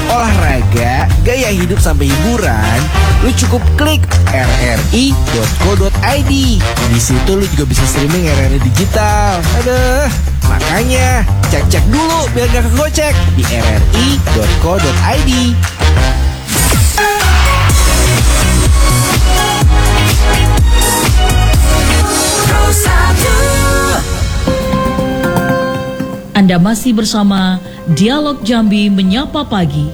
olahraga, gaya hidup sampai hiburan, lu cukup klik rri.co.id. Di situ lu juga bisa streaming RRI digital. Aduh, makanya cek dulu biar gak kegocek di rri.co.id. Anda masih bersama Dialog Jambi Menyapa Pagi.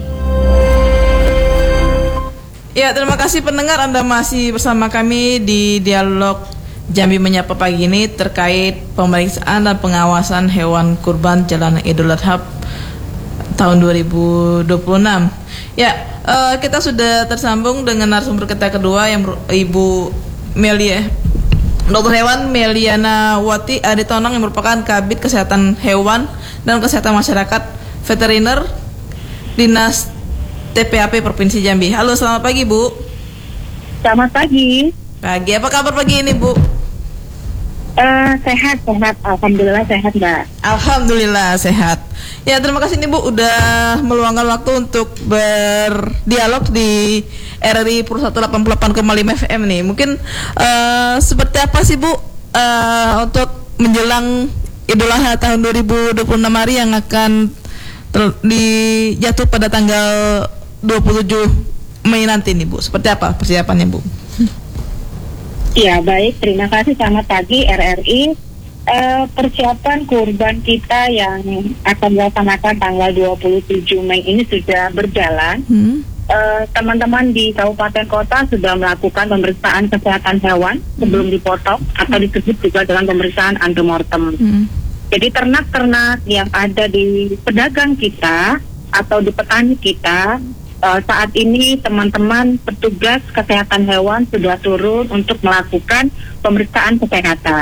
Ya, terima kasih pendengar, Anda masih bersama kami di Dialog Jambi Menyapa Pagi ini terkait pemeriksaan dan pengawasan hewan kurban Jalan Idul Adha tahun 2026. Ya, kita sudah tersambung dengan narasumber kita kedua yang Ibu Melia, Dokter Hewan Meliana Wati Aditonang yang merupakan Kabid Kesehatan Hewan dan Kesehatan Masyarakat Veteriner Dinas TPAP Provinsi Jambi. Halo, selamat pagi Bu. Selamat pagi. Pagi, apa kabar pagi ini Bu? Sehat. Alhamdulillah sehat, Mbak. Alhamdulillah sehat. Ya, terima kasih nih Bu udah meluangkan waktu untuk berdialog di RRI Pur 188,5 FM nih. Mungkin seperti apa sih Bu untuk menjelang Idul Adha tahun 2026 hari yang akan dijatuh pada tanggal 27 Mei nanti nih Bu. Seperti apa persiapannya Bu? Ya, baik, terima kasih. Selamat pagi RRI. Persiapan kurban kita yang akan dilaksanakan tanggal 27 Mei ini sudah berjalan. Teman-teman di kabupaten kota sudah melakukan pemeriksaan kesehatan hewan sebelum dipotong atau disebut juga dengan pemeriksaan antemortem. Jadi ternak-ternak yang ada di pedagang kita atau di petani kita, saat ini teman-teman petugas kesehatan hewan sudah turun untuk melakukan pemeriksaan kesehatan.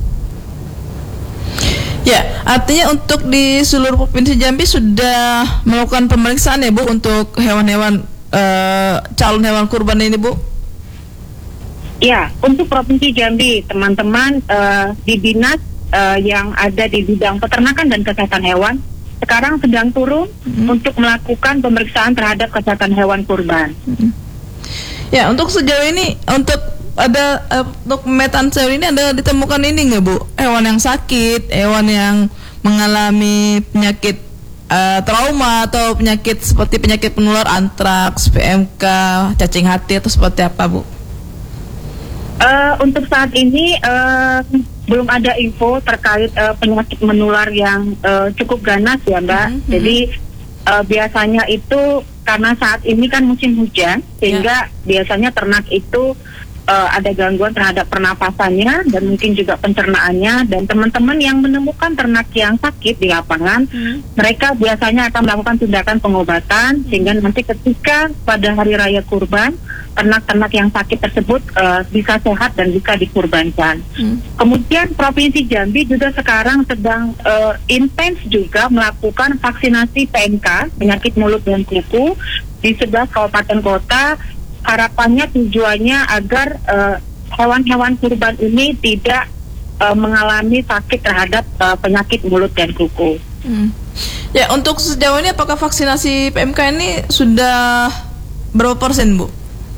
Ya, artinya untuk di seluruh Provinsi Jambi sudah melakukan pemeriksaan ya Bu untuk hewan-hewan calon hewan kurban ini Bu? Ya, untuk Provinsi Jambi teman-teman di dinas yang ada di bidang peternakan dan kesehatan hewan sekarang sedang turun untuk melakukan pemeriksaan terhadap kesehatan hewan kurban. Ya, untuk sejauh ini untuk ada untuk pemetaan sejauh ini ada ditemukan ini nggak Bu? Hewan yang sakit, hewan yang mengalami penyakit trauma atau penyakit seperti penyakit penular antraks, PMK, cacing hati atau seperti apa Bu? Untuk saat ini belum ada info terkait penyakit menular yang cukup ganas ya Mbak. Jadi biasanya itu karena saat ini kan musim hujan sehingga biasanya ternak itu ada gangguan terhadap pernapasannya dan mungkin juga pencernaannya, dan teman-teman yang menemukan ternak yang sakit di lapangan mereka biasanya akan melakukan tindakan pengobatan sehingga nanti ketika pada hari raya kurban ternak-ternak yang sakit tersebut bisa sehat dan bisa dikurbankan. Kemudian Provinsi Jambi juga sekarang sedang intens juga melakukan vaksinasi PMK penyakit mulut dan kuku di 11 kabupaten kota. Harapannya tujuannya agar hewan-hewan kurban ini tidak mengalami sakit terhadap penyakit mulut dan kuku. Ya, untuk sejauh ini apakah vaksinasi PMK ini sudah berapa persen Bu?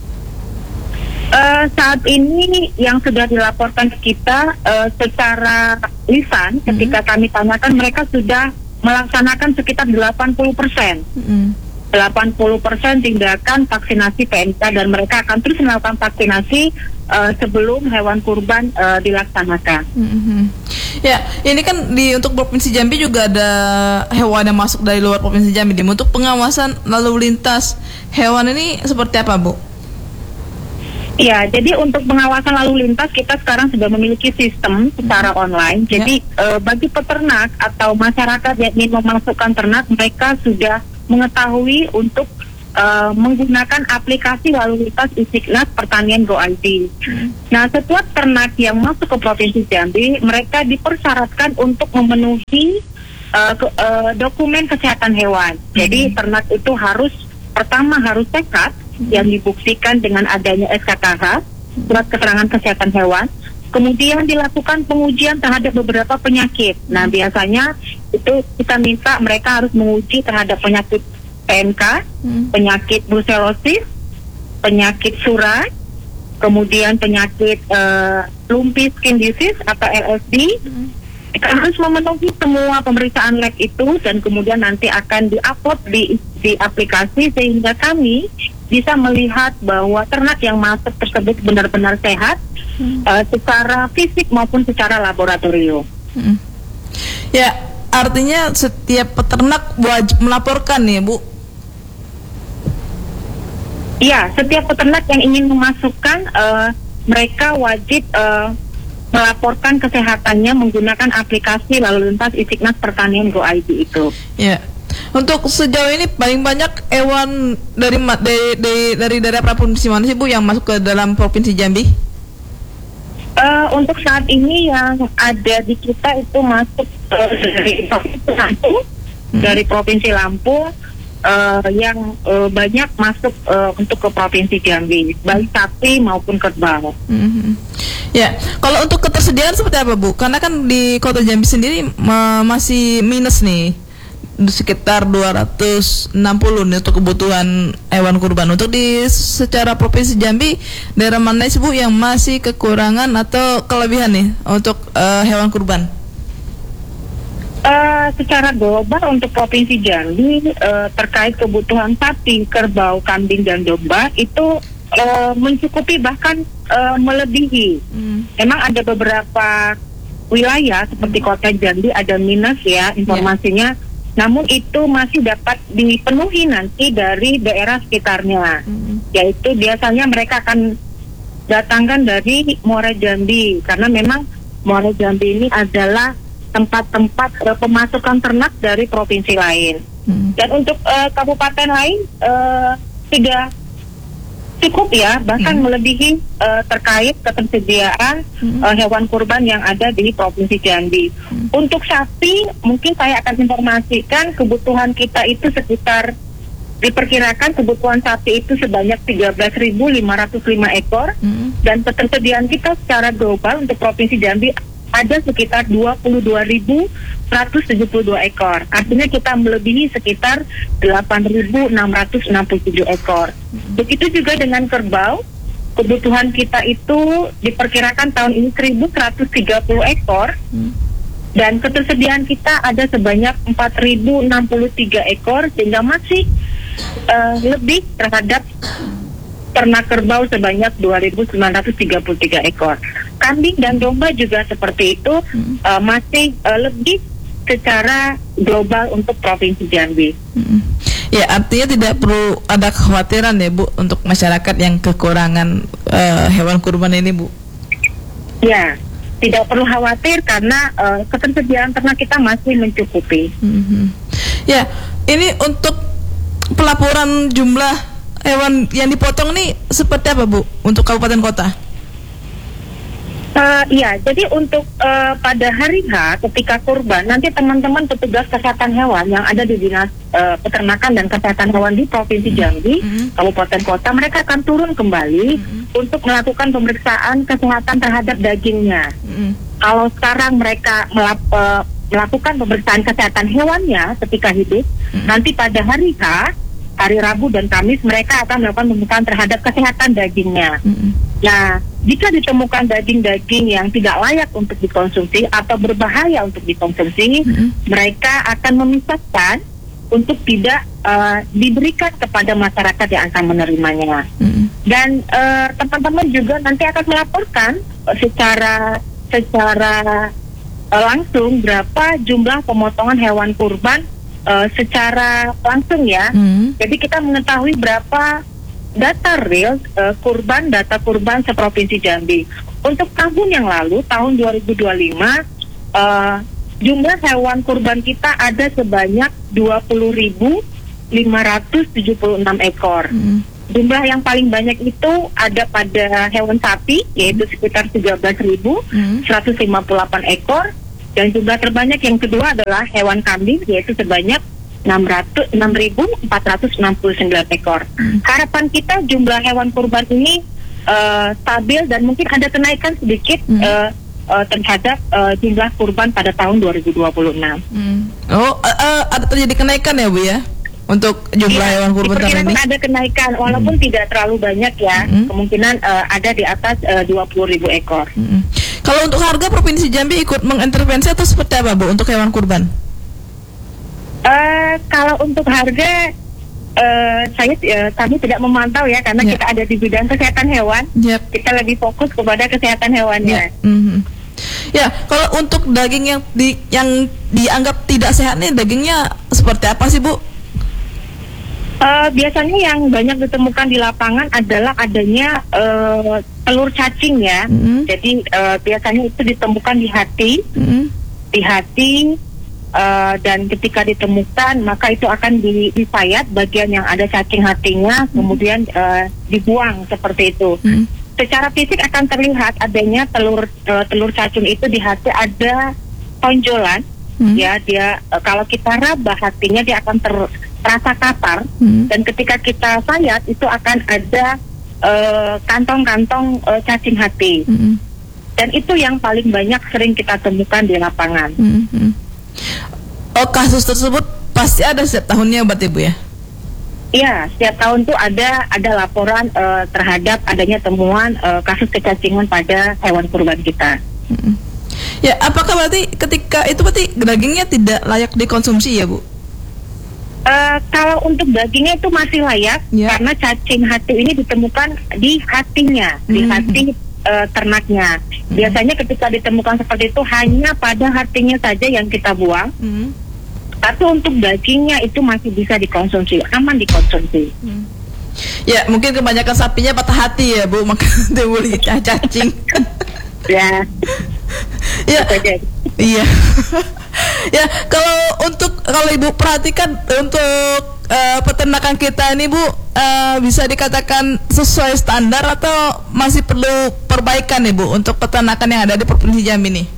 Saat ini yang sudah dilaporkan ke kita secara lisan ketika kami tanyakan mereka sudah melaksanakan sekitar 80%. 80% tindakan vaksinasi PMK dan mereka akan terus melakukan vaksinasi sebelum hewan kurban dilaksanakan. Ya, ini kan untuk Provinsi Jambi juga ada hewan yang masuk dari luar Provinsi Jambi. Untuk pengawasan lalu lintas hewan ini seperti apa Bu? Ya, jadi untuk pengawasan lalu lintas kita sekarang sudah memiliki sistem secara online. Jadi bagi peternak atau masyarakat yang ingin memasukkan ternak, mereka sudah mengetahui untuk menggunakan aplikasi lalu lintas Istiqlal Pertanian Go ID. Nah, setiap ternak yang masuk ke Provinsi Jambi, mereka dipersyaratkan untuk memenuhi dokumen kesehatan hewan. Jadi ternak itu pertama harus sehat, yang dibuktikan dengan adanya SKKH, surat keterangan kesehatan hewan. Kemudian dilakukan pengujian terhadap beberapa penyakit. Nah, biasanya itu kita minta mereka harus menguji terhadap penyakit PMK, penyakit brucellosis, penyakit surah, kemudian penyakit lumpy skin disease atau LSD. Kita harus memenuhi semua pemeriksaan lab itu dan kemudian nanti akan di-upload di aplikasi sehingga kami bisa melihat bahwa ternak yang masuk tersebut benar-benar sehat secara fisik maupun secara laboratorium. Ya, artinya setiap peternak wajib melaporkan ya, Bu? Iya, setiap peternak yang ingin memasukkan mereka wajib melaporkan kesehatannya menggunakan aplikasi lalu lintas Isiknas Pertanian Go ID itu. Ya. Untuk sejauh ini paling banyak hewan dari daerah provinsi mana sih, Bu, yang masuk ke dalam provinsi Jambi? Untuk saat ini yang ada di kita itu masuk dari provinsi Lampung, dari provinsi Lampung yang banyak masuk untuk ke provinsi Jambi, baik sapi maupun kerbau. Ya, kalau untuk ketersediaan seperti apa, Bu? Karena kan di Kota Jambi sendiri masih minus nih, sekitar 260 nih untuk kebutuhan hewan kurban. Untuk di secara provinsi Jambi, daerah mana sih, Bu, yang masih kekurangan atau kelebihan nih untuk hewan kurban? Secara global untuk provinsi Jambi terkait kebutuhan sapi, kerbau, kambing dan domba itu mencukupi bahkan melebihi. Memang ada beberapa wilayah seperti Kota Jambi ada minus ya informasinya, namun itu masih dapat dipenuhi nanti dari daerah sekitarnya. Yaitu biasanya mereka akan datangkan dari Muara Jambi karena memang Muara Jambi ini adalah tempat-tempat pemasukan ternak dari provinsi lain. Dan untuk kabupaten lain sudah cukup ya, bahkan melebihi terkait ketersediaan hewan kurban yang ada di provinsi Jambi. Untuk sapi, mungkin saya akan informasikan kebutuhan kita itu sekitar, diperkirakan kebutuhan sapi itu sebanyak 13.505 ekor, dan ketersediaan kita secara global untuk provinsi Jambi ada sekitar 22.172 ekor. Artinya kita melebihi sekitar 8.667 ekor. Begitu juga dengan kerbau, kebutuhan kita itu diperkirakan tahun ini 1.130 ekor, dan ketersediaan kita ada sebanyak 4.063 ekor, sehingga masih lebih terhadap ternak kerbau sebanyak 2.933 ekor. Kambing dan domba juga seperti itu, masih lebih secara global untuk provinsi Jambi. Ya, artinya tidak perlu ada kekhawatiran ya, Bu, untuk masyarakat yang kekurangan hewan kurban ini, Bu? Ya, tidak perlu khawatir karena ketersediaan ternak kita masih mencukupi. Ya, ini untuk pelaporan jumlah hewan yang dipotong nih seperti apa, Bu, untuk kabupaten kota? Iya, jadi untuk pada hari H ketika kurban, nanti teman-teman petugas kesehatan hewan yang ada di Dinas Peternakan dan Kesehatan Hewan di Provinsi Jambi, Kabupaten Kota, mereka akan turun kembali untuk melakukan pemeriksaan kesehatan terhadap dagingnya. Kalau sekarang mereka melakukan pemeriksaan kesehatan hewannya ketika hidup, nanti pada hari H, hari Rabu dan Kamis, mereka akan melakukan pemeriksaan terhadap kesehatan dagingnya. Nah, jika ditemukan daging-daging yang tidak layak untuk dikonsumsi atau berbahaya untuk dikonsumsi, mereka akan memisahkan untuk tidak diberikan kepada masyarakat yang akan menerimanya. Dan teman-teman juga nanti akan melaporkan secara langsung berapa jumlah pemotongan hewan kurban secara langsung ya. Jadi kita mengetahui berapa data real data kurban seprovinsi Jambi. Untuk tahun yang lalu, tahun 2025, jumlah hewan kurban kita ada sebanyak 20.576 ekor. Jumlah yang paling banyak itu ada pada hewan sapi, yaitu sekitar 13.158 ekor. Dan jumlah terbanyak yang kedua adalah hewan kambing, yaitu sebanyak 6.469 ekor. Harapan kita jumlah hewan kurban ini stabil dan mungkin ada kenaikan sedikit terhadap jumlah kurban pada tahun 2026. Ada terjadi kenaikan ya, Bu ya? untuk jumlah Iya, hewan kurban tahun ini? diperkirakan ada kenaikan walaupun tidak terlalu banyak ya. Kemungkinan ada di atas 20.000 ekor. Kalau untuk harga Provinsi Jambi ikut mengintervensi atau seperti apa, Bu, untuk hewan kurban? Kalau untuk harga kami tidak memantau ya karena Ya. kita ada di bidang kesehatan hewan. Yep. Kita lebih fokus kepada kesehatan hewannya. Ya, kalau untuk daging yang dianggap tidak sehat nih, dagingnya seperti apa sih, Bu? Biasanya yang banyak ditemukan di lapangan adalah adanya telur cacing ya. Jadi biasanya itu ditemukan di hati, dan ketika ditemukan maka itu akan disayat bagian yang ada cacing hatinya, kemudian dibuang seperti itu. Secara fisik akan terlihat adanya telur cacing itu di hati ada tonjolan. Ya, dia kalau kita raba hatinya dia akan terasa kasar, dan ketika kita sayat itu akan ada kantong-kantong cacing hati. Dan itu yang paling banyak sering kita temukan di lapangan. Oh, kasus tersebut pasti ada setiap tahunnya, berarti, Bu, ya? Iya, setiap tahun tuh ada laporan terhadap adanya temuan kasus kecacingan pada hewan kurban kita. Ya, apakah berarti ketika itu berarti dagingnya tidak layak dikonsumsi ya, Bu? Kalau untuk dagingnya itu masih layak, Ya. karena cacing hati ini ditemukan di hatinya, di hati ternaknya. Biasanya ketika ditemukan seperti itu hanya pada hatinya saja yang kita buang. Tapi untuk dagingnya itu masih bisa dikonsumsi, aman dikonsumsi. Ya, mungkin kebanyakan sapinya patah hati ya, Bu, maka timbul cacing. Ya, Ya, saja. iya. Ya, kalau Ibu perhatikan untuk peternakan kita ini, Bu, bisa dikatakan sesuai standar atau masih perlu perbaikan nih, Bu, untuk peternakan yang ada di Provinsi Jambi ini?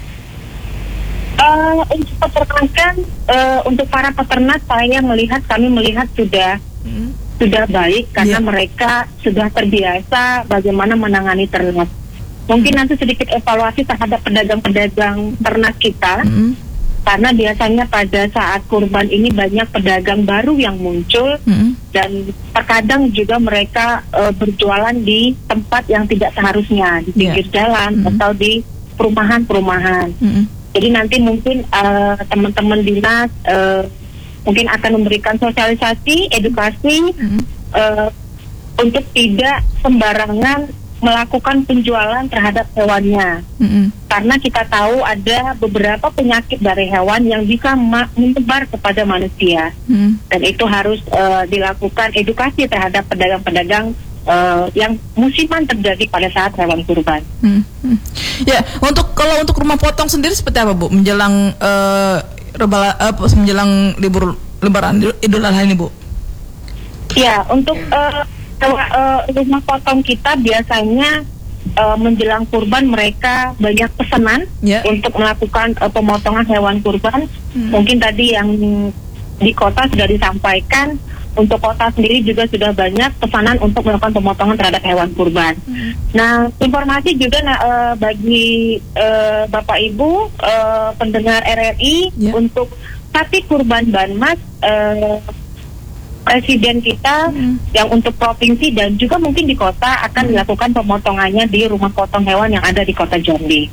Untuk peternakan, untuk para peternak kami melihat sudah baik karena mereka sudah terbiasa bagaimana menangani ternak. Mungkin nanti sedikit evaluasi terhadap pedagang-pedagang ternak kita, karena biasanya pada saat kurban ini banyak pedagang baru yang muncul, dan terkadang juga mereka berjualan di tempat yang tidak seharusnya, di pinggir jalan atau di perumahan-perumahan. Jadi nanti mungkin teman-teman dinas mungkin akan memberikan sosialisasi, edukasi untuk tidak sembarangan melakukan penjualan terhadap hewannya. Karena kita tahu ada beberapa penyakit dari hewan yang bisa menyebar kepada manusia. Dan itu harus dilakukan edukasi terhadap pedagang-pedagang yang musiman terjadi pada saat hewan kurban. Ya, kalau untuk rumah potong sendiri seperti apa, Bu? Menjelang menjelang libur Lebaran Idul Adha ini, Bu? Ya, untuk rumah potong kita biasanya menjelang kurban mereka banyak pesanan untuk melakukan pemotongan hewan kurban. Mungkin tadi yang di kota sudah disampaikan, untuk kota sendiri juga sudah banyak pesanan untuk melakukan pemotongan terhadap hewan kurban. Nah, informasi juga bagi Bapak Ibu pendengar RRI, untuk sapi kurban Banmas, Presiden kita yang untuk provinsi dan juga mungkin di kota akan dilakukan pemotongannya di rumah potong hewan yang ada di kota Jambi.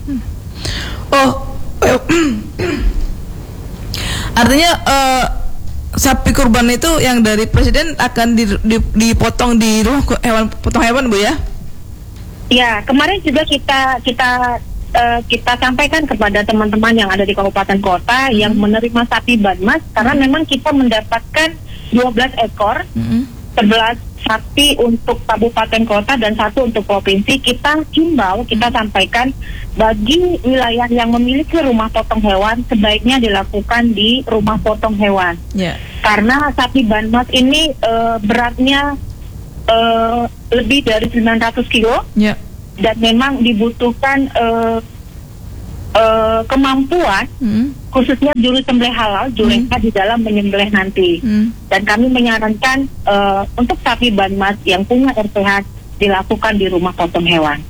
Artinya sapi kurban itu yang dari Presiden akan dipotong di rumah potong hewan, Bu, ya? Ya, kemarin juga kita sampaikan kepada teman-teman yang ada di kabupaten kota yang menerima sapi Banmas, karena memang kita mendapatkan 12 ekor, 11 sapi untuk kabupaten kota dan 1 untuk provinsi. Kita himbau, kita sampaikan bagi wilayah yang memiliki rumah potong hewan sebaiknya dilakukan di rumah potong hewan. Karena sapi Banmas ini beratnya lebih dari 900 kilo dan memang dibutuhkan kemampuan khususnya juru sembelih halal, juleha di dalam menyembelih nanti. Dan kami menyarankan untuk sapi Banmas yang punya RPH dilakukan di rumah potong hewan.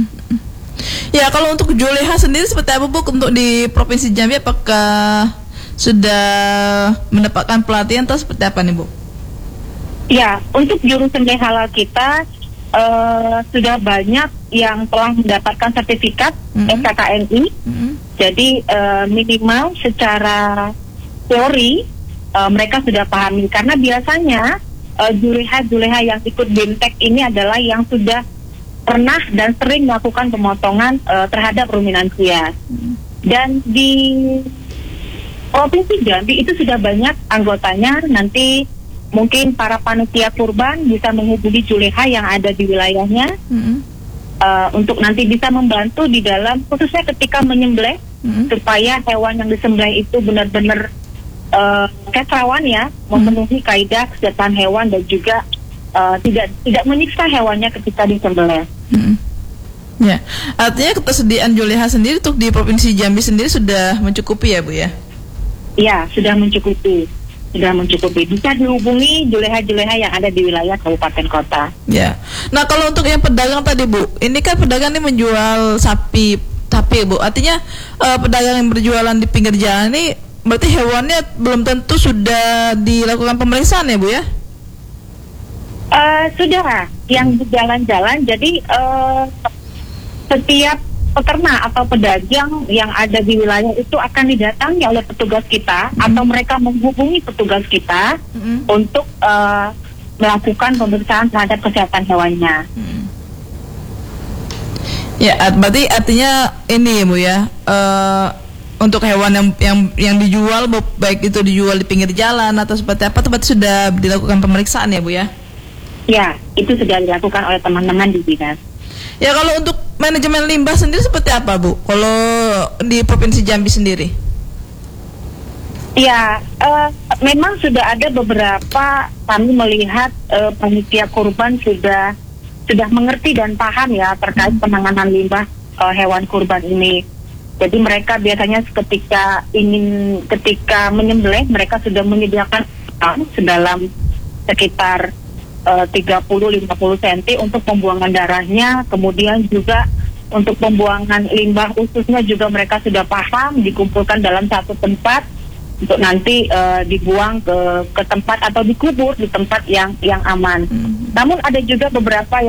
Ya, kalau untuk juleha sendiri seperti apa, Bu, untuk di Provinsi Jambi? Apakah sudah mendapatkan pelatihan atau seperti apa nih Bu? Ya, untuk juru sembelih halal kita sudah banyak yang telah mendapatkan sertifikat SKKNI. Jadi minimal secara teori mereka sudah pahami, karena biasanya juleha-juleha yang ikut BIMTEK ini adalah yang sudah pernah dan sering melakukan pemotongan terhadap ruminan hias. Dan di Provinsi Jambi itu sudah banyak anggotanya. Nanti mungkin para panitia kurban bisa menghubungi juleha yang ada di wilayahnya untuk nanti bisa membantu di dalam, khususnya ketika menyembelih, supaya hewan yang disembelih itu benar-benar kesrawan ya, memenuhi kaidah kesehatan hewan dan juga tidak menyiksa hewannya ketika disembelih. Ya, artinya ketersediaan juleha sendiri untuk di Provinsi Jambi sendiri sudah mencukupi ya Bu ya? Ya, sudah mencukupi. Bisa dihubungi juleha-juleha yang ada di wilayah kabupaten kota. Ya. Nah, kalau untuk yang pedagang tadi Bu, ini kan pedagang ini menjual sapi Bu. Artinya pedagang yang berjualan di pinggir jalan ini berarti hewannya belum tentu sudah dilakukan pemeriksaan ya Bu ya? Sudah, yang berjalan-jalan. Jadi setiap peternak atau pedagang yang ada di wilayah itu akan didatangi oleh petugas kita atau mereka menghubungi petugas kita untuk melakukan pemeriksaan terhadap kesehatan hewannya. Ya, berarti artinya ini ya Bu ya, untuk hewan yang dijual, baik itu dijual di pinggir jalan atau seperti apa, berarti sudah dilakukan pemeriksaan ya Bu ya? Ya, itu sudah dilakukan oleh teman-teman di dinas. Ya, kalau untuk manajemen limbah sendiri seperti apa Bu? Kalau di Provinsi Jambi sendiri? Ya, memang sudah ada beberapa, kami melihat panitia kurban sudah mengerti dan paham ya terkait penanganan limbah hewan kurban ini. Jadi mereka biasanya ketika menyembelih, mereka sudah menyediakan sedalam sekitar 30-50 cm untuk pembuangan darahnya. Kemudian juga untuk pembuangan limbah ususnya juga mereka sudah paham, dikumpulkan dalam satu tempat untuk nanti dibuang ke tempat atau dikubur di tempat yang aman. Namun ada juga beberapa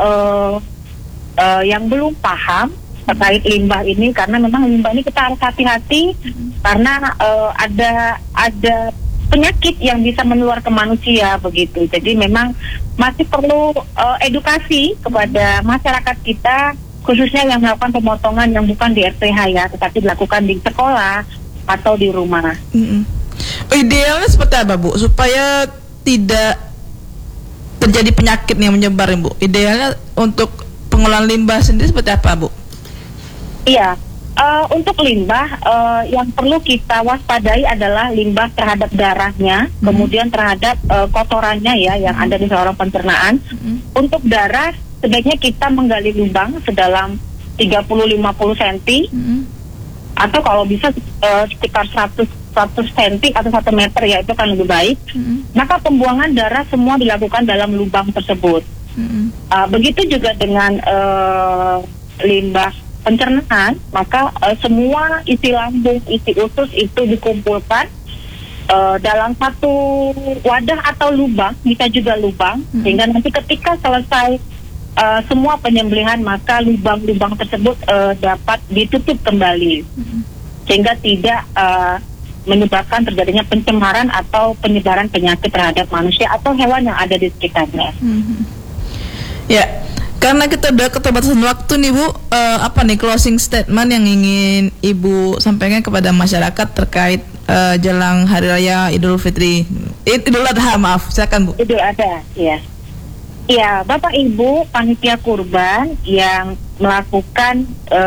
yang belum paham terkait limbah ini, karena memang limbah ini kita harus hati-hati karena ada penyakit yang bisa menular ke manusia begitu. Jadi memang masih perlu edukasi kepada masyarakat kita, khususnya yang melakukan pemotongan yang bukan di RPH ya, tetapi dilakukan di sekolah atau di rumah. Idealnya seperti apa Bu, supaya tidak terjadi penyakit yang menyebar Bu? Idealnya untuk pengolahan limbah sendiri seperti apa Bu? Iya. Untuk limbah yang perlu kita waspadai adalah limbah terhadap darahnya, kemudian terhadap kotorannya ya yang ada di saluran pencernaan. Untuk darah sebaiknya kita menggali lubang sedalam 30-50 cm atau kalau bisa sekitar 100 cm atau 1 meter ya, itu kan lebih baik. Maka pembuangan darah semua dilakukan dalam lubang tersebut. Begitu juga dengan limbah pencernaan, maka semua isi lambung, isi usus itu dikumpulkan dalam satu wadah atau lubang, bisa juga lubang, sehingga nanti ketika selesai semua penyembelihan, maka lubang-lubang tersebut dapat ditutup kembali, sehingga tidak menyebabkan terjadinya pencemaran atau penyebaran penyakit terhadap manusia atau hewan yang ada di sekitarnya. Ya. Karena kita udah keterbatasan waktu nih Bu, apa nih closing statement yang ingin Ibu sampaikan kepada masyarakat terkait jelang Hari Raya Idul Adha, maaf, silakan Bu. Idul Adha, ya. Ya, Bapak Ibu panitia kurban yang melakukan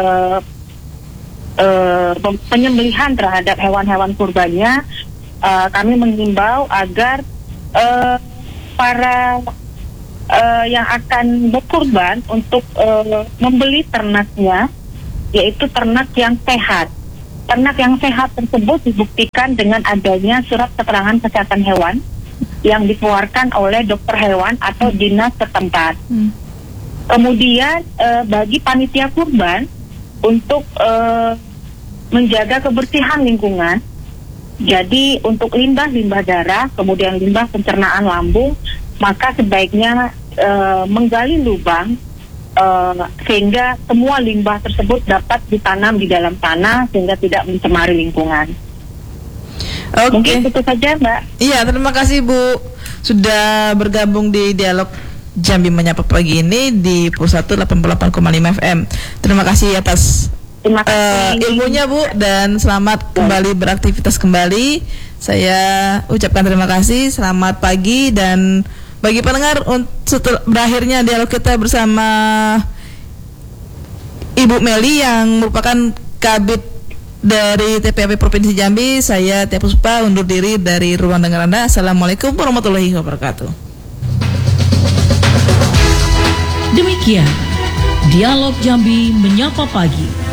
penyembelihan terhadap hewan-hewan kurbannya, kami mengimbau agar para yang akan berkurban untuk membeli ternaknya, yaitu ternak yang sehat. Ternak yang sehat tersebut dibuktikan dengan adanya surat keterangan kesehatan hewan yang dikeluarkan oleh dokter hewan atau dinas setempat. Kemudian bagi panitia kurban untuk menjaga kebersihan lingkungan, Jadi untuk limbah-limbah darah, kemudian limbah pencernaan lambung, maka sebaiknya menggali lubang sehingga semua limbah tersebut dapat ditanam di dalam tanah sehingga tidak mencemari lingkungan. Oke. Mungkin itu saja, Mbak. Iya, terima kasih Bu sudah bergabung di Dialog Jambi Menyapa pagi ini di Pusat 88,5 FM. Terima kasih atas Terima kasih. ilmunya Bu, dan selamat kembali beraktivitas kembali. Saya ucapkan terima kasih, selamat pagi, dan bagi pendengar setelah berakhirnya dialog kita bersama Ibu Meli yang merupakan Kabid dari TPAP Provinsi Jambi, saya Tia Puspa undur diri dari ruang dengar Anda. Assalamualaikum warahmatullahi wabarakatuh. Demikian Dialog Jambi Menyapa Pagi.